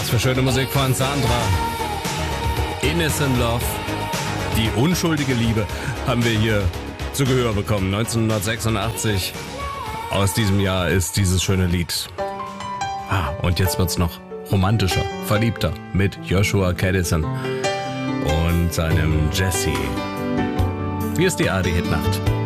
Was für schöne Musik von Sandra. Innocent Love. Die unschuldige Liebe haben wir hier zu Gehör bekommen. 1986. Aus diesem Jahr ist dieses schöne Lied. Und jetzt wird's noch romantischer, verliebter mit Joshua Kadison und seinem Jesse. Hier ist die ARD Hit Nacht.